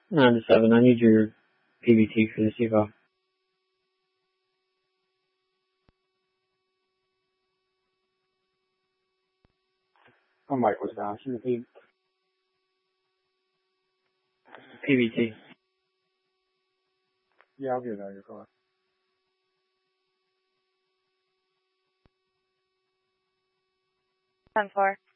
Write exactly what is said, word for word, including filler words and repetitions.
Nine to seven. I need your P B T for this eval. My mic was down. Can you repeat? P B T. Yeah, I'll get it out of your car. ten four.